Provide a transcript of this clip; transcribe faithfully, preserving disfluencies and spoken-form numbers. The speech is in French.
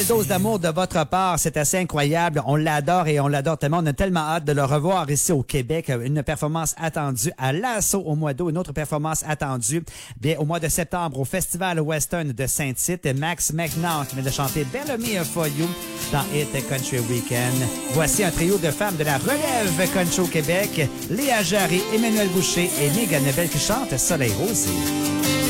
Dose d'amour de votre part, c'est assez incroyable. On l'adore et on l'adore tellement. On a tellement hâte de le revoir ici au Québec. Une performance attendue à l'Assaut au mois d'août. Une autre performance attendue bien au mois de septembre au Festival Western de Saint-Tite. Max McNaught qui vient de chanter Bellamy for You dans Hit Country Weekend. Voici un trio de femmes de la relève country au Québec. Léa Jarry, Emmanuel Boucher et Megan Nebel qui chantent Soleil Rosé.